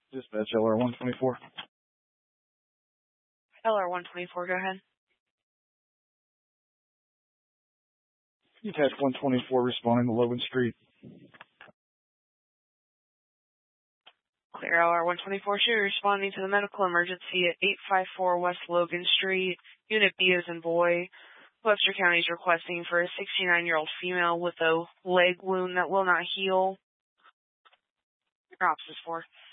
Dispatch LR-124. LR-124, go ahead. Detach 124 responding to Logan Street. Clear LR-124, you're responding to the medical emergency at 854 West Logan Street. Unit B as in boy. Webster County is requesting for a 69-year-old female with a leg wound that will not heal. Your ops is 4.